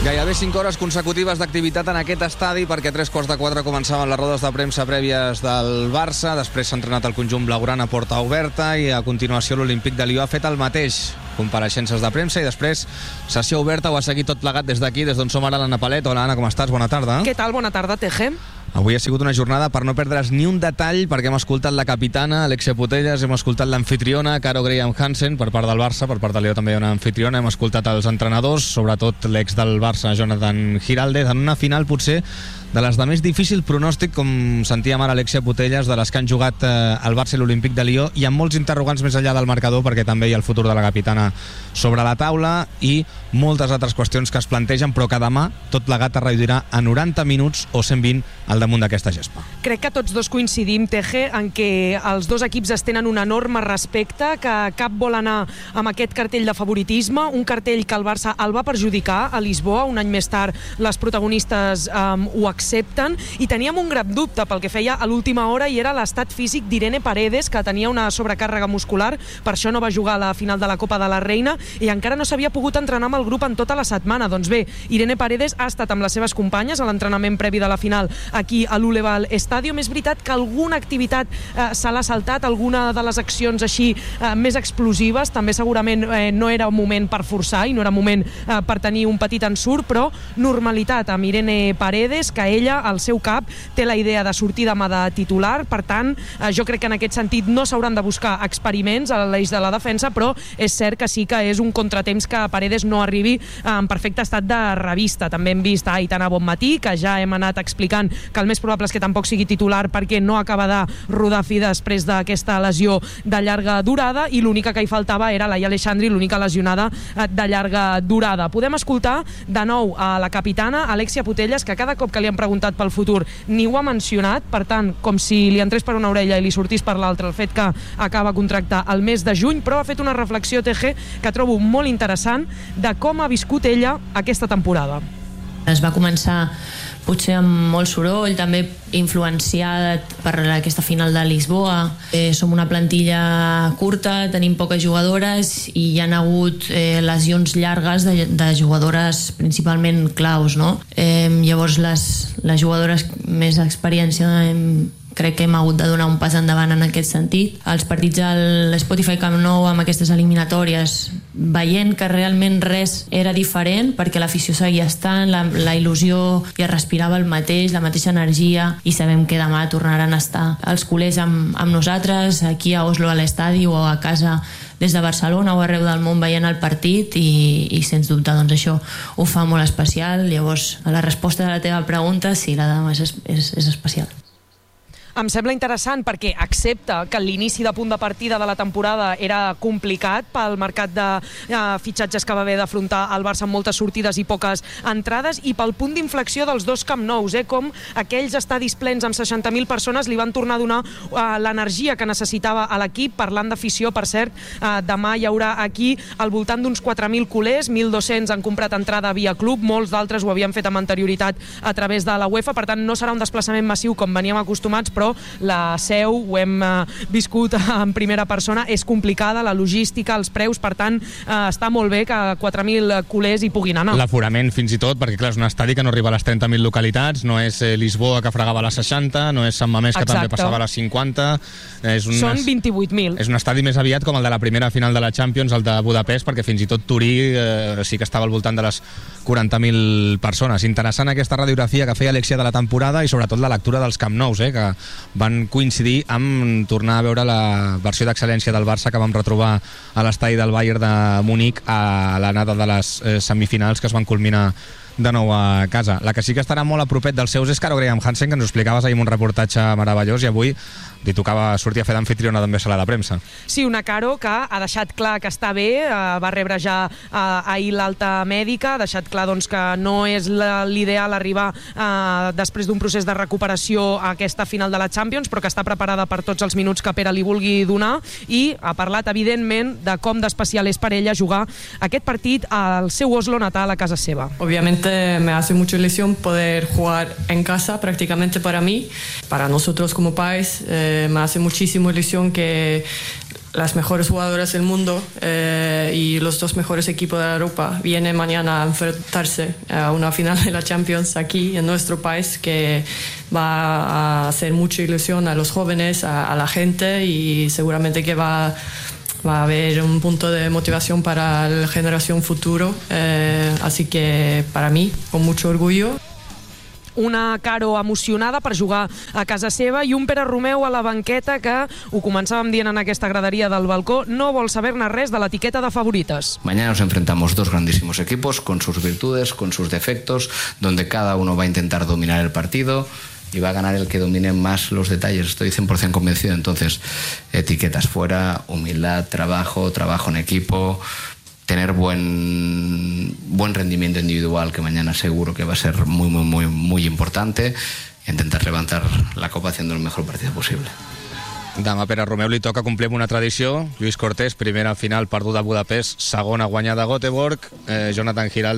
Gairebé 5 hores consecutives d'activitat en aquest estadi, perquè a 3:45 començaven les rodes de premsa prèvies del Barça. Després s'ha entrenat el conjunt blaugrana a porta oberta i a continuació l'Olímpic de Lió ha fet el mateix. Compareixences de premsa i després sessió oberta. Ho ha seguit tot plegat des d'aquí, des d'on som ara, l'Anna Palet. Hola, Anna, com estàs? Bona tarda. Què tal? Bona tarda, Teje. Avui ha sigut una jornada per no perdre's ni un detall, perquè hem escoltat la capitana, Alexia Putellas, hem escoltat l'anfitriona, Caro Graham Hansen, per part del Barça, per part de Lió també hi ha una anfitriona, hem escoltat els entrenadors, sobretot l'ex del Barça, Jonathan Giraldez, en una final potser de les de més difícil pronòstic, com sentíem ara Alexia Putellas, de les que han jugat el Barça i l'Olímpic de Lió, i amb molts interrogants més enllà del marcador, perquè també hi ha el futur de la capitana sobre la taula i moltes altres qüestions que es plantegen, però que demà tot plegat es reduirà a 90 minuts o 120 al damunt d'aquesta gespa. Crec que tots dos coincidim, Teje, en què els dos equips es tenen un enorme respecte, que cap vol anar amb aquest cartell de favoritisme, un cartell que el Barça el va perjudicar a Lisboa. Un any més tard les protagonistes ho accepten, i teníem un gran dubte pel que feia a l'última hora, i era l'estat físic d'Irene Paredes, que tenia una sobrecàrrega muscular, per això no va jugar a la final de la Copa de la Reina i encara no s'havia pogut entrenar amb el grup en tota la setmana. Doncs bé, Irene Paredes ha estat amb les seves companyes a l'entrenament previ de la final aquí a l'Uleval Stadium. És veritat que alguna activitat se l'ha saltat, alguna de les accions així més explosives, també segurament no era un moment per forçar i no era moment per tenir un petit ensurt, però normalitat amb Irene Paredes, que ella, al seu cap, té la idea de sortir demà de titular. Per tant, jo crec que en aquest sentit no s'hauran de buscar experiments a l'eix de la defensa, però és cert que sí que és un contratemps que Paredes no arribi en perfecte estat de revista. També hem vist a Aitana Bonmatí, que ja hem anat explicant que el més probable és que tampoc sigui titular perquè no acaba de rodar fi després d'aquesta lesió de llarga durada, i l'única que hi faltava era Laia Aleixandri, l'única lesionada de llarga durada. Podem escoltar de nou a la capitana, Alexia Putellas, que cada cop que li han preguntat pel futur ni ho ha mencionat, per tant, com si li entrés per una orella i li sortís per l'altra el fet que acaba contracte al mes de juny, però ha fet una reflexió, TG, que trobo molt interessant de com ha viscut ella aquesta temporada. Es va començar potser amb molt soroll, també influenciat per aquesta final de Lisboa. Som una plantilla curta, tenim poques jugadores i hi ha hagut lesions llargues de jugadores principalment claus, no? Llavors les jugadores més experiència crec que hem hagut de donar un pas endavant en aquest sentit. Els partits a l'Spotify Camp Nou amb aquestes eliminatòries, veient que realment res era diferent, perquè l'afició seguia estant, la il·lusió ja respirava el mateix, la mateixa energia, i sabem que demà tornaran a estar els culers amb nosaltres, aquí a Oslo a l'estadi o a casa des de Barcelona o arreu del món veient el partit, i sens dubte doncs això ho fa molt especial. Llavors, a la resposta de la teva pregunta, sí, la demà és especial. Em sembla interessant perquè accepta que l'inici de punt de partida de la temporada era complicat pel mercat de fitxatges que va haver d'afrontar el Barça amb moltes sortides i poques entrades, i pel punt d'inflexió dels dos Camp Nous, com aquells estadis plens amb 60.000 persones li van tornar a donar l'energia que necessitava a l'equip. Parlant d'afició, per cert, demà hi haurà aquí al voltant d'uns 4.000 culers, 1.200 han comprat entrada via club, molts d'altres ho havien fet amb anterioritat a través de la UEFA, per tant no serà un desplaçament massiu com veníem acostumats, però la seu, ho hem viscut en primera persona, és complicada, la logística, els preus, per tant està molt bé que 4.000 culers hi puguin anar. L'aforament fins i tot, perquè clar, és un estadi que no arriba a les 30.000 localitats, no és Lisboa que fregava a les 60, no és Sant Mamés que també passava a les 50. Són 28.000. És un estadi més aviat com el de la primera final de la Champions, el de Budapest, perquè fins i tot Turí sí que estava al voltant de les 40.000 persones. Interessant aquesta radiografia que feia Alexia de la temporada i sobretot la lectura dels Camp Nous, que van coincidir amb tornar a veure la versió d'excel·lència del Barça que vam retrobar a l'estadi del Bayern de Múnich a l'anada de les semifinals que es van culminar de nou a casa. La que sí que estarà molt a propet dels seus és Caro Graham Hansen, que ens ho explicaves ahir en un reportatge meravellós, i avui li tocava sortir a fer d'anfitriona també a sala de premsa. Sí, una Caro que ha deixat clar que està bé, va rebre ja ahir l'alta mèdica, ha deixat clar doncs, que no és l'ideal arribar després d'un procés de recuperació a aquesta final de la Champions, però que està preparada per tots els minuts que Pere li vulgui donar, i ha parlat evidentment de com d'especial és per ella jugar aquest partit al seu Oslo natal a casa seva. Ovviamente sinceramente me hace mucha ilusión poder jugar en casa prácticamente para mí. Para nosotros como país me hace muchísima ilusión que las mejores jugadoras del mundo y los dos mejores equipos de Europa vienen mañana a enfrentarse a una final de la Champions aquí en nuestro país, que va a hacer mucha ilusión a los jóvenes, a la gente, y seguramente que va a haber un punto de motivación para la generación futuro. Así que para mí, con mucho orgullo. Una Caro emocionada per jugar a casa seva i un Pere Romeu a la banqueta que, ho començàvem dient en aquesta graderia del balcó, no vol saber-ne res de l'etiqueta de favorites. Mañana nos enfrentamos dos grandísimos equipos con sus virtudes, con sus defectos, donde cada uno va a intentar dominar el partido y va a ganar el que domine más los detalles. Estoy 100% convencido. Entonces, etiquetas fuera, humildad, trabajo en equipo, tener buen rendimiento individual, que mañana seguro que va a ser muy importante, e intentar levantar la copa haciendo el mejor partido posible. Demà Pere Romeu li toca complir amb una tradició. Lluís Cortés, primera final perduda a Budapest, segona guanyada a Göteborg. Jonathan Giralt